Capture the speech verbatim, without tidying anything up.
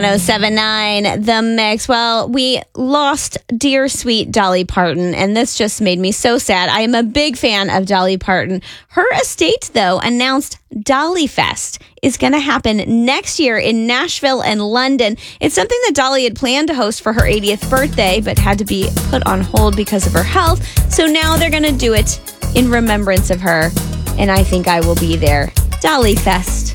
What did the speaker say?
oh seven nine The Mix. Well, we lost dear sweet Dolly Parton, and this just made me so sad. I am a big fan of Dolly Parton. Her estate, though, announced Dolly Fest is going to happen next year in Nashville and London. It's something that Dolly had planned to host for her eightieth birthday, but had to be put on hold because of her health. So now they're going to do it in remembrance of her, and I think I will be there. Dolly Fest.